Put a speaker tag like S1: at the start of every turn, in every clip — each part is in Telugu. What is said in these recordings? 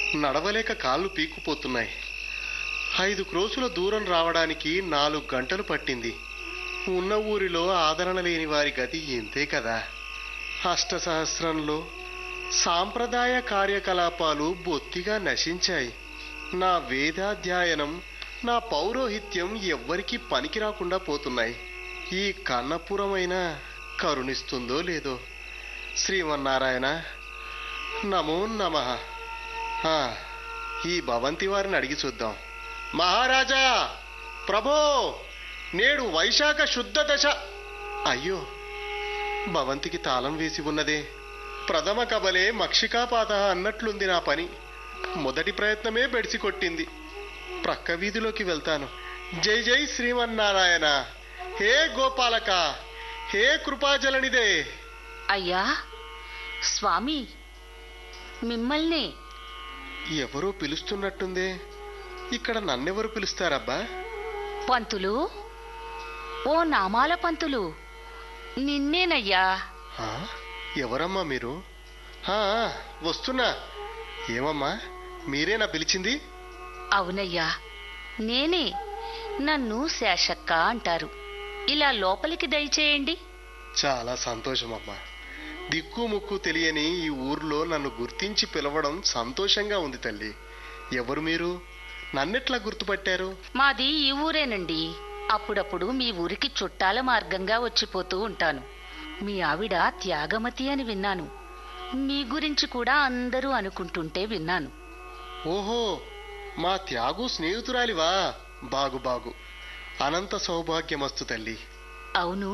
S1: నడవలేక కాళ్ళు పీక్కుపోతున్నాయి. 5 క్రోసుల దూరం రావడానికి 4 గంటలు పట్టింది. ఉన్న ఊరిలో ఆదరణ లేని వారి గతి ఇంతే కదా. అష్టసహస్రంలో సాంప్రదాయ కార్యకలాపాలు బొత్తిగా నశించాయి. నా వేదాధ్యయనం, నా పౌరోహిత్యం ఎవ్వరికీ పనికి రాకుండా పోతున్నాయి. ఈ కన్నపురమైన కరుణిస్తుందో లేదో. శ్రీమన్నారాయణ, నమో నమః. ఈ భవంతి వారిని అడిగి చూద్దాం. మహారాజా, ప్రభో, నేడు వైశాఖ శుద్ధ దశ. అయ్యో, భవంతికి తాళం వేసి ఉన్నదే. ప్రథమ కబలే మక్షికాపాత అన్నట్లుంది నా పని. మొదటి ప్రయత్నమే బెడిసి కొట్టింది. ప్రక్క వీధిలోకి వెళ్తాను. జై జై శ్రీమన్నారాయణ. హే గోపాలక, హే కృపాజలనిదే.
S2: అయ్యా స్వామి, మిమ్మల్ని
S1: ఎవరో పిలుస్తున్నట్టుందే. ఇక్కడ నన్నెవరు పిలుస్తారబ్బా?
S2: పంతులు, ఓ నామాల పంతులు, నిన్నేనయ్యా.
S1: ఎవరమ్మా మీరు? వస్తున్నా. ఏమమ్మా, మీరేనా పిలిచింది?
S2: అవునయ్యా, నేనే. నన్ను శేషక్క అంటారు. ఇలా లోపలికి దయచేయండి.
S1: చాలా సంతోషమమ్మా. దిక్కు ముక్కు తెలియని ఈ ఊర్లో నన్ను గుర్తించి పిలవడం సంతోషంగా ఉంది తల్లి. ఎవరు మీరు? నన్నెట్లా గుర్తుపట్టారు?
S2: మాది ఈ ఊరేనండి. అప్పుడప్పుడు మీ ఊరికి చుట్టాల మార్గంగా వచ్చిపోతూ ఉంటాను. మీ ఆవిడ త్యాగమతి అని విన్నాను. మీ గురించి కూడా అందరూ అనుకుంటుంటే విన్నాను.
S1: ఓహో, మా త్యాగు స్నేహితురాలివా? బాగు. అనంత సౌభాగ్యమస్తు తల్లి.
S2: అవును,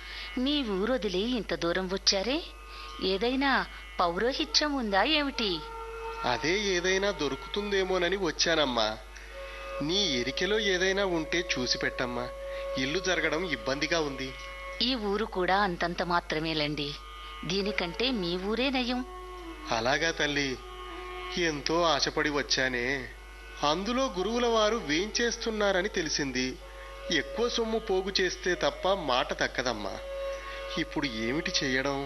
S2: మీ ఊరొదిలి ఇంత దూరం వచ్చారే, ఏదైనా పౌరోహిత్యం ఉందా ఏమిటి?
S1: అదే ఏదైనా దొరుకుతుందేమోనని వచ్చానమ్మా. నీ ఎరికెలో ఏదైనా ఉంటే చూసి పెట్టమ్మా. ఇల్లు జరగడం ఇబ్బందిగా ఉంది.
S2: ఈ ఊరు కూడా అంతంత మాత్రమేలండి. దీనికంటే మీ ఊరే నయం.
S1: అలాగా తల్లి, ఎంతో ఆశపడి వచ్చానే. అందులో గురువుల వారు వేంచేస్తున్నారని తెలిసింది. ఎక్కువ సొమ్ము పోగు చేస్తే తప్ప మాట తక్కదమ్మా. ఇప్పుడు ఏమిటి చెయ్యడం?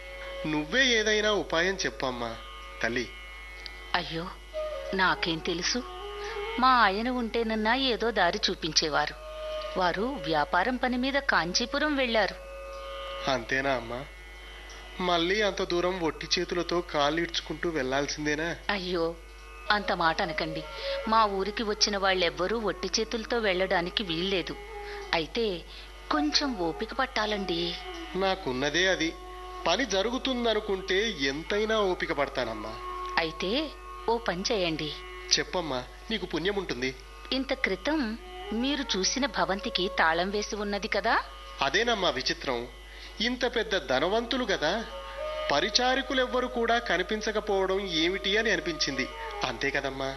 S1: నువ్వే ఏదైనా ఉపాయం చెప్పమ్మా తల్లి.
S2: అయ్యో, నాకేం తెలుసు. మా ఆయన ఉంటేనన్నా ఏదో దారి చూపించేవారు. వారు వ్యాపారం పని మీద కాంచీపురం వెళ్లారు.
S1: అంతేనా అమ్మా? మళ్ళీ అంత దూరం ఒట్టి చేతులతో కాళ్ళీడ్చుకుంటూ వెళ్లాల్సిందేనా?
S2: అయ్యో, అంత మాట అనకండి. మా ఊరికి వచ్చిన వాళ్ళెవ్వరూ ఒట్టి చేతులతో వెళ్లడానికి వీల్లేదు. అయితే కొంచెం ఓపిక పట్టాలండి.
S1: నాకున్నదే అది. పని జరుగుతుందనుకుంటే ఎంతైనా ఓపిక పడతానమ్మా.
S2: అయితే ఓ పని చేయండి.
S1: చెప్పమ్మా, నీకు పుణ్యముంటుంది.
S2: ఇంత క్రితం మీరు చూసిన భవంతికి తాళం వేసి ఉన్నది కదా?
S1: అదేనమ్మా విచిత్రం. ఇంత పెద్ద ధనవంతులు కదా, పరిచారికులెవ్వరు కూడా కనిపించకపోవడం ఏమిటి అని అనిపించింది. అంతే కదమ్మా?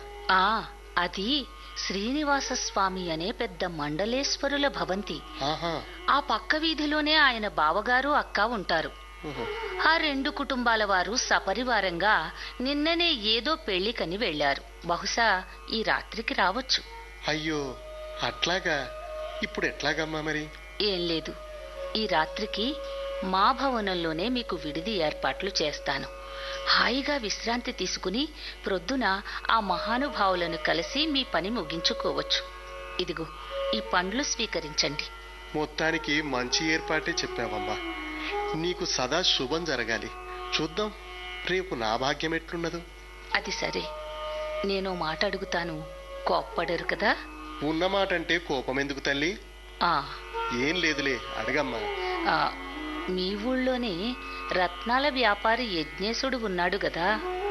S2: అది శ్రీనివాస స్వామి అనే పెద్ద మండలేశ్వరుల భవంతి. ఆ పక్క వీధిలోనే ఆయన బావగారు, అక్క ఉంటారు. ఆ 2 కుటుంబాల వారు సపరివారంగా నిన్ననే ఏదో పెళ్లికని వెళ్లారు. బహుశా ఈ రాత్రికి రావచ్చు.
S1: అయ్యో, అట్లాగా? ఇప్పుడు ఎట్లాగమ్మా మరి?
S2: ఏం లేదు, ఈ రాత్రికి మా భవనంలోనే మీకు విడిది ఏర్పాట్లు చేస్తాను. హాయిగా విశ్రాంతి తీసుకుని ప్రొద్దున ఆ మహానుభావులను కలిసి మీ పని ముగించుకోవచ్చు. ఇదిగో, ఈ పండ్లు స్వీకరించండి.
S1: మొత్తానికి మంచి ఏర్పాటే చెప్పావమ్మా. నీకు సదా శుభం జరగాలి. చూద్దాం రేపు నా భాగ్యం ఎట్లున్నదో.
S2: అది సరే, నేను మాట అడుగుతాను, కోప్పడరు కదా?
S1: ఉన్నమాటంటే కోపం ఎందుకు తల్లి? ఏం లేదులే, అడగమ్మా.
S2: మీ ఊళ్ళోనే రత్నాల వ్యాపారి యజ్ఞేశుడు ఉన్నాడు గదా?